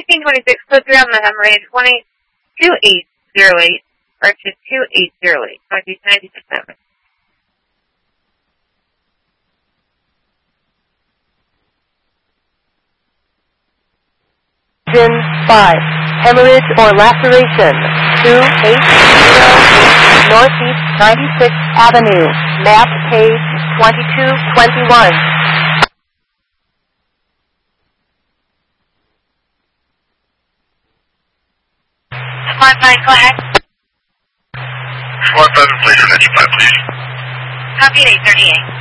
1926, code 3 on the hemorrhage, 2808, or to 2808, 1997. 5. Hemorrhage or laceration. 2808 Northeast 96th Avenue. Map page 2221. Frontline, go ahead. Frontline, please, engine 5, please. Copy at 838.